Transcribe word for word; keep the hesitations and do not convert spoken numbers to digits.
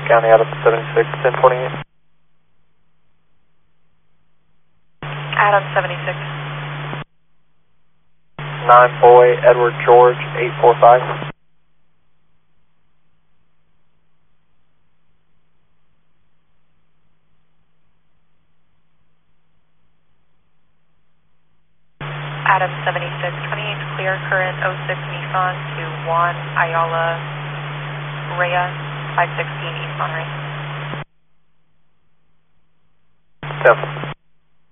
County, Adam seventy-six, ten twenty-eight. Adam seventy-six. nine Boy, Edward George, eight four five. Adam seventy-six, twenty-eight clear, current oh six Nissan to Juan Ayala Rhea, five sixteen East Monterey. ten